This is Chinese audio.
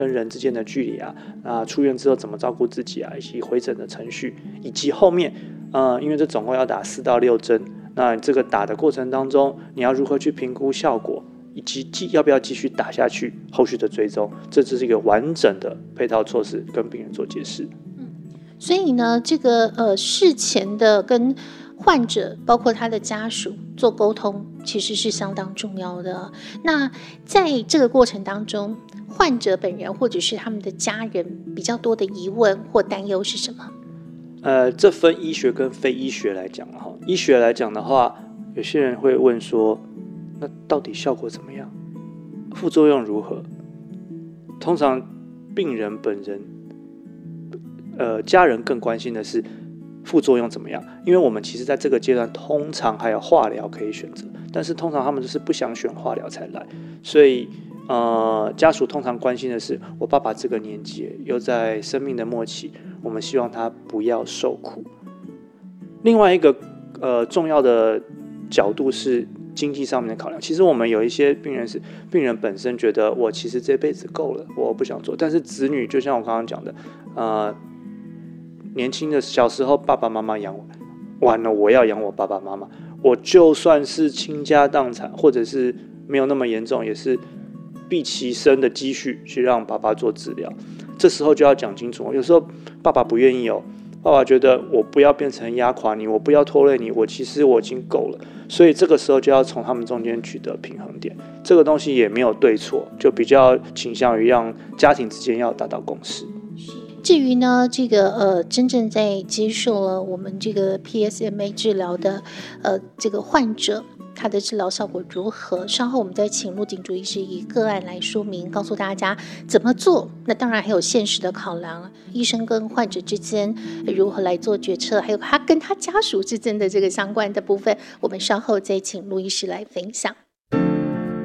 跟人之间的距离啊，出院之后怎么照顾自己啊，以及回诊的程序，以及后面因为这总共要打4到6针，那这个打的过程当中，你要如何去评估效果，以及要不要继续打下去，后续的追踪，这只是一个完整的配套措施，跟病人做解释。 所以呢，这个事前的跟患者包括他的家属做沟通，其实是相当重要的。那在这个过程当中，患者本人或者是他们的家人比较多的疑问或担忧是什么？ 这分医学跟非医学来讲哈。医学来讲的话，有些人会问说，那到底效果怎么样？副作用如何？通常病人本人，家人更关心的是副作用怎么样，因为我们其实在这个阶段通常还有化疗可以选择，但是通常他们就是不想选化疗才来，所以家属通常关心的是，我爸爸这个年纪又在生命的末期，我们希望他不要受苦。另外一个重要的角度是经济上面的考量。其实我们有一些病人本身觉得我其实这辈子够了，我不想做，但是子女就像我刚刚讲的，年轻的小时候爸爸妈妈养我，完了我要养我爸爸妈妈，我就算是倾家荡产，或者是没有那么严重，也是毕其生的积蓄去让爸爸做治疗。这时候就要讲清楚，有时候爸爸不愿意哦，爸爸觉得我不要变成压垮你，我不要拖累你，其实我已经够了，所以这个时候就要从他们中间取得平衡点。这个东西也没有对错，就比较倾向于让家庭之间要达到共识。 至于呢，这个真正在接受了我们这个 PSMA 治疗的这个患者，他的治疗效果如何？稍后我们再请陆景竹医师以个案来说明，告诉大家怎么做。那当然还有现实的考量，医生跟患者之间如何来做决策，还有他跟他家属之间的这个相关的部分，我们稍后再请陆医师来分享。